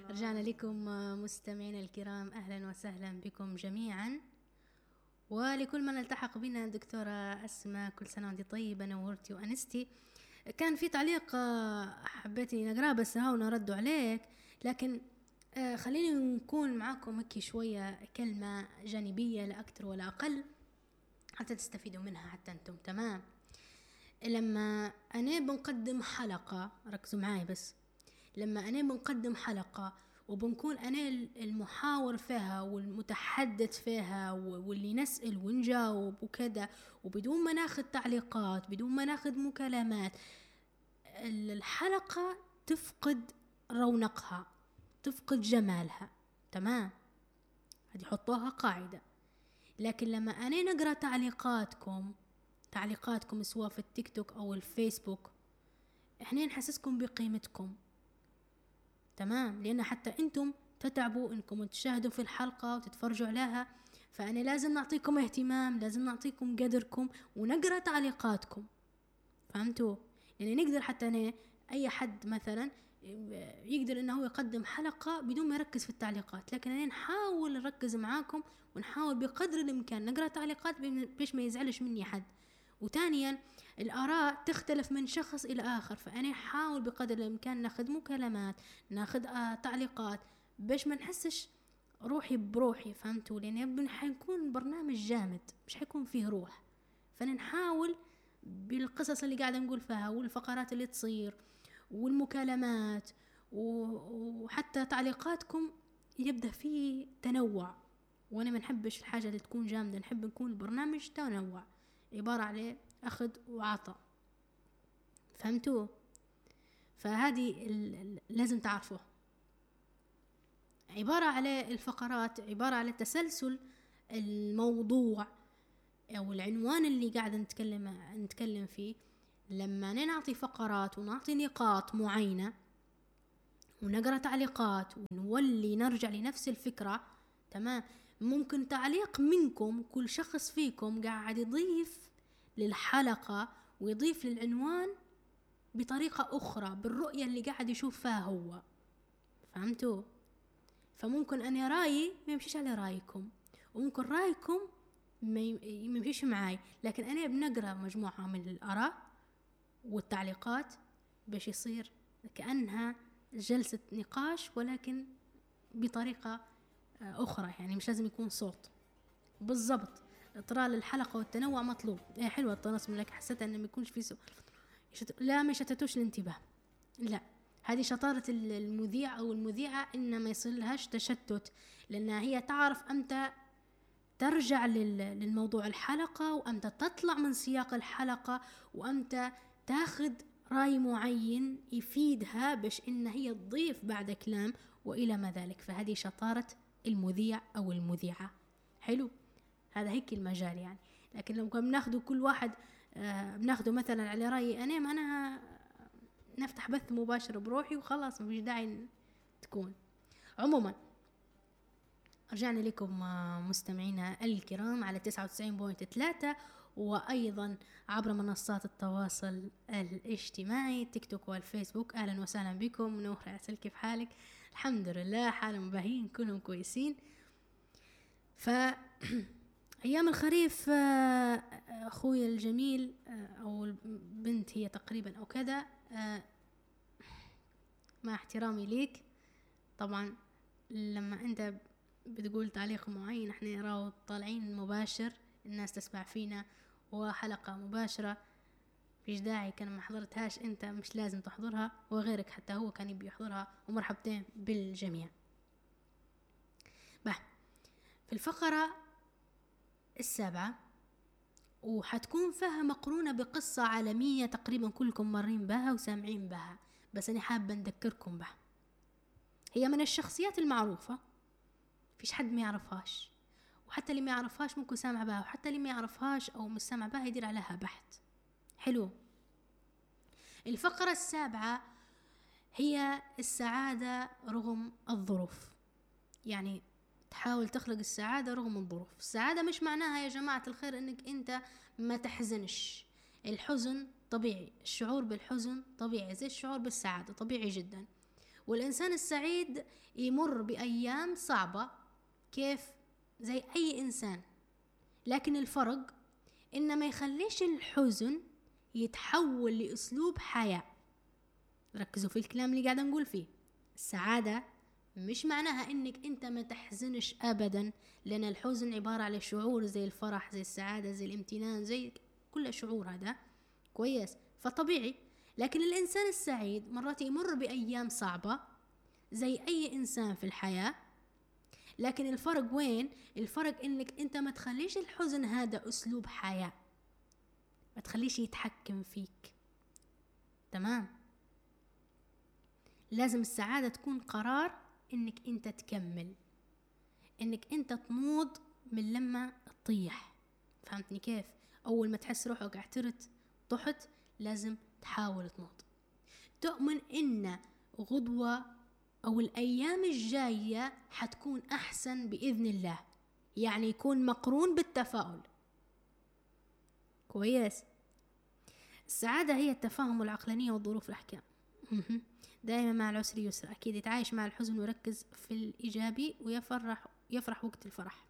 رجعنا لكم مستمعينا الكرام، أهلا وسهلا بكم جميعا، ولكل من التحق بنا. دكتورة أسماء، كل سنة وانت طيبة، نورتي وأنستي. كان في تعليق حبيتي نقرأ بس هاونا ردوا عليك، لكن خليني نكون معاكم هكي شوية كلمة جانبية لا أكتر ولا أقل، حتى تستفيدوا منها حتى أنتم. تمام؟ لما أنا بنقدم حلقة، ركزوا معاي بس، لما أنا بنقدم حلقة وبنكون أنا المحاور فيها والمتحدث فيها واللي نسأل ونجاوب وكذا، وبدون ما ناخذ تعليقات، بدون ما ناخذ مكالمات، الحلقة تفقد رونقها، تفقد جمالها. تمام؟ هذه حطوها قاعدة. لكن لما أنا نقرأ تعليقاتكم سواء في التيك توك أو الفيسبوك، إحنا نحسسكم بقيمتكم. تمام؟ لأن حتى أنتم تتعبوا إنكم تشاهدوا في الحلقة وتتفرجوا عليها، فأنا لازم نعطيكم اهتمام، لازم نعطيكم قدركم ونقرأ تعليقاتكم. فهمتوا؟ يعني نقدر حتى أنا أي حد مثلا يقدر إنه هو يقدم حلقة بدون ما يركز في التعليقات، لكن أنا نحاول نركز معاكم ونحاول بقدر الإمكان نقرأ تعليقات بيش ما يزعلش مني حد. وثانيا الآراء تختلف من شخص إلى آخر، فأنا أحاول بقدر الإمكان ناخذ مكالمات، ناخذ تعليقات، باش ما نحسش روحي بروحي. فهمتوا؟ لأن حيكون برنامج جامد، مش حيكون فيه روح. فنحاول بالقصص اللي قاعدة نقول فيها والفقرات اللي تصير والمكالمات وحتى تعليقاتكم يبدأ فيه تنوع. وأنا ما نحبش الحاجة اللي تكون جامدة، نحب نكون البرنامج تنوع، عبارة عليه أخذ وعطاء. فهمتوا؟ فهذه لازم تعرفوه. عبارة على الفقرات، عبارة على تسلسل الموضوع أو العنوان اللي قاعد نتكلم فيه. لما نعطي فقرات ونعطي نقاط معينة ونقرأ تعليقات ونولي نرجع لنفس الفكرة، تمام، ممكن تعليق منكم، كل شخص فيكم قاعد يضيف للحلقة ويضيف للعنوان بطريقة أخرى، بالرؤية اللي قاعد يشوف فيها هو. فهمتوا؟ فممكن أنا رأيي ما يمشيش على رأيكم، وممكن رأيكم ما يمشيش معاي، لكن أنا بنقرأ مجموعة من الآراء والتعليقات باش يصير كأنها جلسة نقاش، ولكن بطريقة أخرى. يعني مش لازم يكون صوت. بالضبط، إطرال الحلقة والتنوع مطلوب. حلوة الطنس، لك حسيت أنه ما يكونش في سؤال. لا، ما يشتتوش الانتباه، لا. هذه شطارة المذيع أو المذيعة، إن ما يصيرلهاش تشتت، لأن هي تعرف أمتى ترجع للموضوع الحلقة، وأمتى تطلع من سياق الحلقة، وأمتى تاخذ رأي معين يفيدها باش إن هي تضيف بعد كلام وإلى ما ذلك. فهذه شطارة المذيع أو المذيعة. حلو، هذا هيك المجال يعني. لكن لو كنا بناخده كل واحد بناخده مثلا على رأيي أنا، ما أنا نفتح بث مباشر بروحي وخلاص، مفيش داعي تكون. عموما رجعنا لكم مستمعينا الكرام على 99.3، وأيضا عبر منصات التواصل الاجتماعي تيك توك والفيسبوك. أهلا وسهلا بكم. نوح رأسل، كيف حالك؟ الحمد لله، حالهم باهين، كلهم كويسين. أيام الخريف أخوي الجميل أو البنت هي تقريبا أو كذا، مع احترامي ليك طبعا، لما أنت بتقول تعليق معين احنا راو طالعين مباشر، الناس تسمع فينا وحلقة مباشرة، فيش داعي. كان ما حضرتهاش انت مش لازم تحضرها، وغيرك حتى هو كان يبي يحضرها، ومرحبتين بالجميع. في الفقرة 7 وحتكون فيها مقرونة بقصة عالمية تقريبا كلكم مرين بها وسامعين بها، بس أنا حابة نذكركم بها. هي من الشخصيات المعروفة، فيش حد ما يعرفهاش، وحتى اللي ما يعرفهاش ممكن سامع بها، وحتى اللي ما يعرفهاش أو مش سامع بها يدير عليها بحث. حلو. الفقرة 7 هي السعادة رغم الظروف، يعني تحاول تخلق السعادة رغم الظروف. السعادة مش معناها يا جماعة الخير انك انت ما تحزنش. الحزن طبيعي، الشعور بالحزن طبيعي زي الشعور بالسعادة، طبيعي جدا. والإنسان السعيد يمر بأيام صعبة كيف زي أي إنسان، لكن الفرق إنه ما يخليش الحزن يتحول لأسلوب حياة. ركزوا في الكلام اللي قاعدة نقول فيه. السعادة مش معناها إنك أنت ما تحزنش أبدا، لأن الحزن عبارة على شعور زي الفرح، زي السعادة، زي الامتنان، زي كل شعور هذا كويس فطبيعي. لكن الإنسان السعيد مرات يمر بأيام صعبة زي أي إنسان في الحياة، لكن الفرق وين؟ الفرق إنك أنت ما تخليش الحزن هذا أسلوب حياة، ما تخليش يتحكم فيك. تمام؟ لازم السعادة تكون قرار إنك أنت تكمل، إنك أنت تنوض من لما تطيح. فهمتني كيف؟ أول ما تحس روحك اعترت طحت لازم تحاول تنوض. تؤمن إن غدوة أو الأيام الجاية حتكون أحسن بإذن الله، يعني يكون مقرون بالتفاؤل. كويس. السعادة هي التفاهم والعقلانية والظروف الأحكام. دائما مع العسر يسر. أكيد يتعايش مع الحزن ويركز في الإيجابي ويفرح وقت الفرح.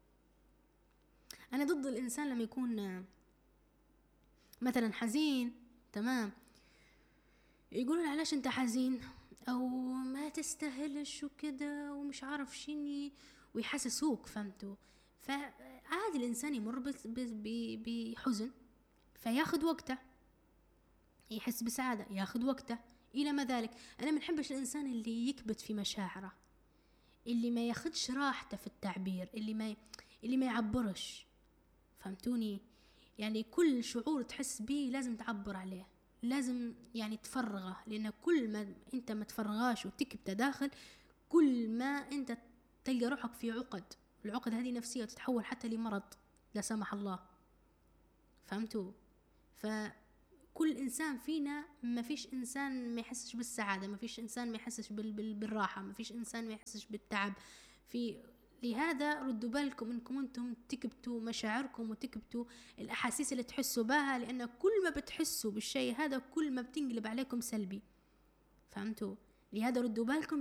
أنا ضد الإنسان لما يكون مثلا حزين، تمام، يقولون علاش أنت حزين أو ما تستاهلش وكده ومش عارف شيني ويحسسوك. فهمتوا؟ فعادي الإنسان يمر بحزن فياخد وقته، يحس بسعادة ياخد وقته إلى ما ذلك. أنا ما نحبش الإنسان اللي يكبت في مشاعره، اللي ما ياخدش راحته في التعبير، اللي ما يعبرش. فهمتوني؟ يعني كل شعور تحس به لازم تعبر عليه، لازم يعني تفرغه، لأن كل ما أنت ما تفرغاش وتكبت داخل كل ما أنت تلقى روحك في عقد. العقد هذه نفسية وتتحول حتى لمرض لا سمح الله. فهمتوا؟ فكل إنسان فينا ما فيش إنسان ما يحسش بالسعادة، ما فيش إنسان ما يحسش بالراحة، ما فيش إنسان ما يحسش بالتعب. لهذا ردوا بالكم إنكم أنتم تكبتوا مشاعركم وتكبتوا الأحاسيس اللي تحسوا بها، لأن كل ما بتحسوا بالشيء هذا كل ما بتنقلب عليكم سلبي. فهمتوا؟ لهذا ردوا بالكم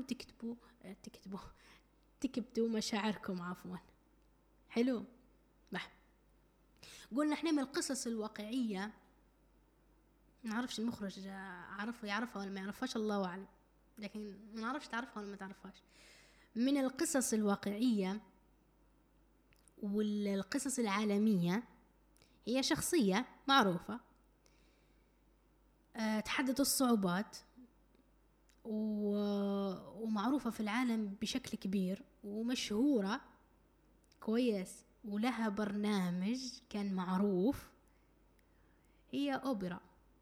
تكبتوا مشاعركم عفوا. حلو. قلنا احنا من القصص الواقعية، نعرفش المخرج يعرفها ولا ما يعرفهاش الله أعلم، لكن ما نعرفش تعرفها ولا ما تعرفهاش. من القصص الواقعية والقصص العالمية هي شخصية معروفة تحدت الصعوبات ومعروفة في العالم بشكل كبير ومشهورة كويس، ولها برنامج كان معروف. هي أوبرا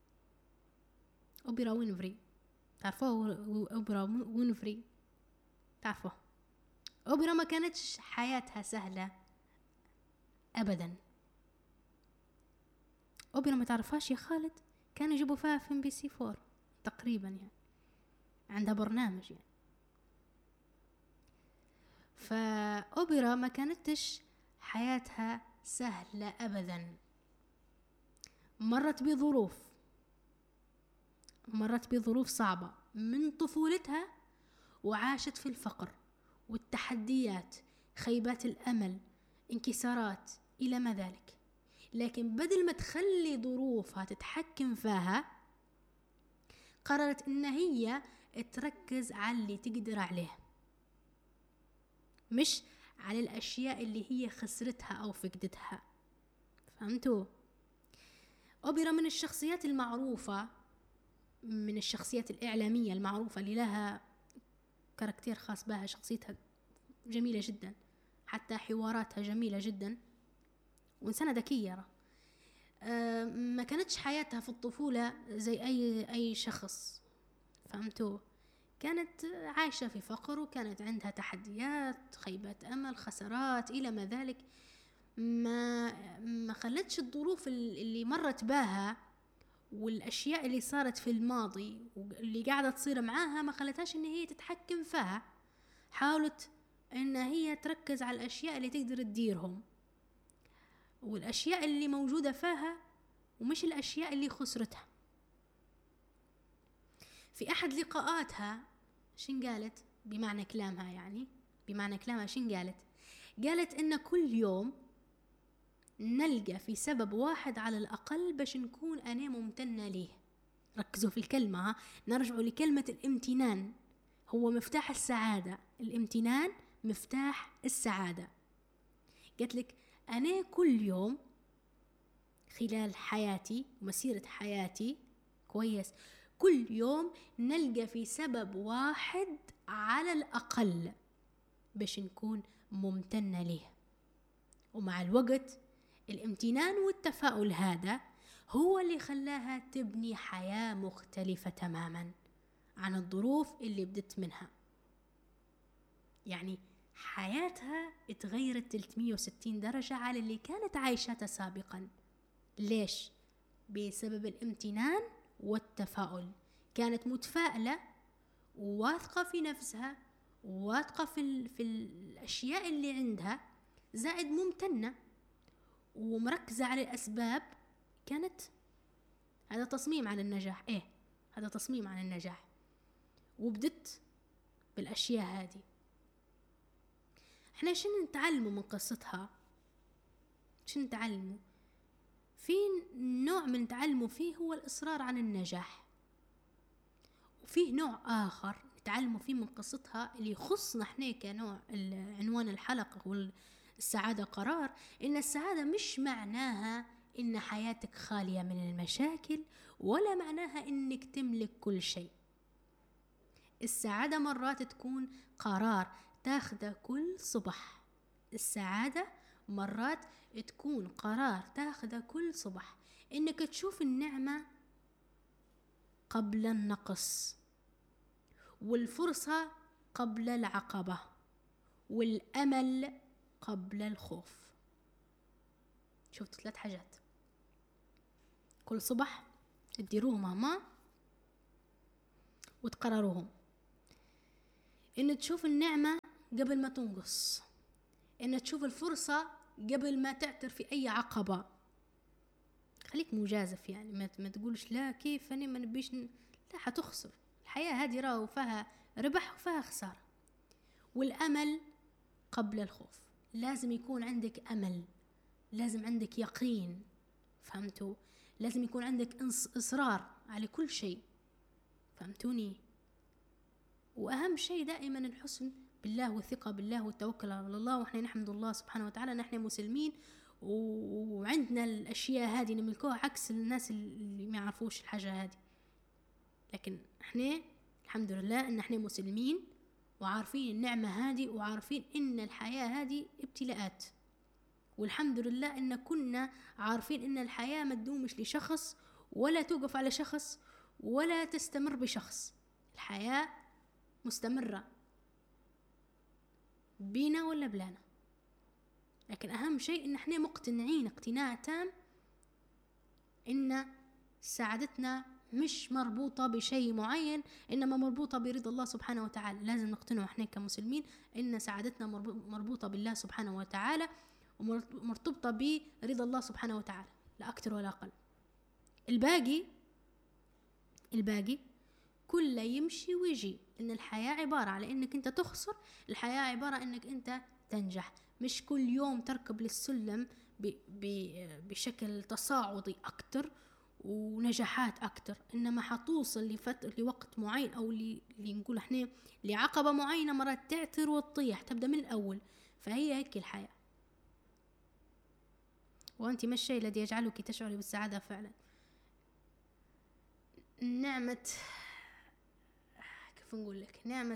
وينفري. تعرفوه؟ أوبرا وينفري تعرفوه؟ أوبرا ما كانتش حياتها سهلة أبدا. أوبرا ما تعرفهاش يا خالد؟ كانوا يجيبوا فيها في MBC 4 تقريبا، يعني عندها برنامج يعني. فأوبرا ما كانتش حياتها سهلة أبدا، مرت بظروف صعبة من طفولتها، وعاشت في الفقر والتحديات، خيبات الأمل، انكسارات إلى ما ذلك. لكن بدل ما تخلي ظروفها تتحكم فيها، قررت إن هي تركز على اللي تقدر عليه، مش على الأشياء اللي هي خسرتها أو فقدتها. فهمتوا؟ أوبرا من الشخصيات المعروفة، من الشخصيات الإعلامية المعروفة اللي لها كاركتير خاص بها. شخصيتها جميلة جدا، حتى حواراتها جميلة جدا، وإنسانة ذكية. ما كانتش حياتها في الطفولة زي أي شخص. فهمتوا؟ كانت عايشة في فقر، وكانت عندها تحديات، خيبات أمل، خسارات إلى ما ذلك. ما خلتش الظروف اللي مرت بها والأشياء اللي صارت في الماضي واللي قاعدة تصير معاها ما خلتهاش إن هي تتحكم فيها. حاولت إن هي تركز على الأشياء اللي تقدر تديرهم والأشياء اللي موجودة فيها، ومش الأشياء اللي خسرتها. في أحد لقاءاتها شن قالت بمعنى كلامها؟ يعني بمعنى كلامها شن قالت؟ قالت إن كل يوم نلقى في سبب واحد على الأقل باش نكون أنا ممتنة ليه. ركزوا في الكلمة، ها؟ نرجعوا لكلمة الامتنان، هو مفتاح السعادة. الامتنان مفتاح السعادة. قلت لك أنا كل يوم خلال حياتي ومسيرة حياتي كويس، كل يوم نلقى في سبب واحد على الأقل باش نكون ممتنة ليه. ومع الوقت الامتنان والتفاؤل هذا هو اللي خلاها تبني حياة مختلفة تماما عن الظروف اللي بدت منها. يعني حياتها اتغيرت 360 درجة على اللي كانت عايشتها سابقا. ليش؟ بسبب الامتنان والتفاؤل. كانت متفائلة وواثقة في نفسها وواثقة في الأشياء اللي عندها، زائد ممتنة ومركزة على الأسباب. كانت هذا تصميم على النجاح. هذا تصميم على النجاح. وبدت بالأشياء هذه. احنا شنو نتعلموا من قصتها؟ شنو نتعلموا؟ في نوع من نتعلموا فيه هو الإصرار على النجاح، وفيه نوع آخر نتعلموا فيه من قصتها اللي يخصنا احنا كنوع عنوان الحلقة والسعادة قرار. إن السعادة مش معناها إن حياتك خالية من المشاكل، ولا معناها إنك تملك كل شيء. السعادة مرات تكون قرار تاخده كل صبح. السعادة مرات تكون قرار تاخده كل صبح، إنك تشوف النعمة قبل النقص، والفرصة قبل العقبة، والأمل قبل الخوف. شفت 3 حاجات كل صبح تديروهم هما وتقرروهم. إن تشوف النعمة قبل ما تنقص، إن تشوف الفرصة قبل ما تعتر في أي عقبة. خليك مجازف، يعني ما تقولش لا كيف أنا ما نبيش لا، حتخسر. الحياة هذه راهو فيها ربح وفيها خسارة. والأمل قبل الخوف. لازم يكون عندك أمل، لازم عندك يقين، فهمتوا؟ لازم يكون عندك إصرار على كل شيء، فهمتوني؟ وأهم شيء دائما الحسن بالله والثقة بالله والتوكل على الله. وإحنا نحمد الله سبحانه وتعالى نحن مسلمين وعندنا الأشياء هذه نملكوها، عكس الناس اللي ما يعرفوش الحاجة هذه. لكن إحنا الحمد لله إن إحنا مسلمين وعارفين النعمة هذه، وعارفين إن الحياة هذه ابتلاءات. والحمد لله إن كنا عارفين إن الحياة ما تدومش لشخص، ولا توقف على شخص، ولا تستمر بشخص. الحياة مستمرة بينا ولا بلانا. لكن أهم شيء إن احنا مقتنعين اقتناع تام إن سعادتنا مش مربوطة بشيء معين، إنما مربوطة برضا الله سبحانه وتعالى. لازم نقتنع احنا كمسلمين إن سعادتنا مربوطة بالله سبحانه وتعالى، ومرتبطة برضا الله سبحانه وتعالى، لا أكثر ولا أقل. الباقي كله يمشي ويجي. إن الحياة عبارة على إنك أنت تخسر، الحياة عبارة إنك أنت تنجح. مش كل يوم تركب للسلم بشكل تصاعدي أكتر ونجاحات أكتر، إنما حتوصل لوقت معين، أو اللي نقول إحنا لعقبة معينة، مرات تعثر وتطيح، تبدأ من الأول. فهي هيك الحياة. وأنت ما الشيء الذي يجعلك تشعري بالسعادة فعلا؟ نعمة، كيف نقول لك، نعمة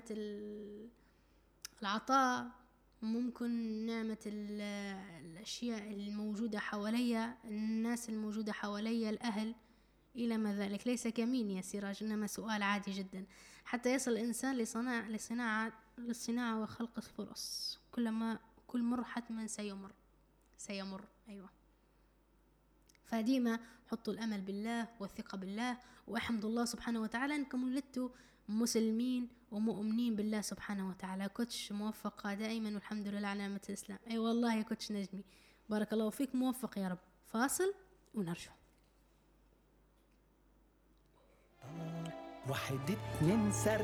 العطاء، ممكن نعمة الأشياء الموجودة حواليا، الناس الموجودة حواليا، الأهل، إلى ما ذلك. ليس كمين يا سراج، إنما سؤال عادي جدا. حتى يصل الإنسان للصناعة وخلق الفرص. كل مر حتما سيمر. أيوة. فديما حطوا الأمل بالله والثقة بالله، وأحمد الله سبحانه وتعالى أنكم ولدتوا مسلمين ومؤمنين بالله سبحانه وتعالى. كوتش موفقة دائما، والحمد لله على نعمة الإسلام. أي والله يا كوتش نجمي، بارك الله فيك، موفق يا رب. فاصل ونرجع. 1 2 3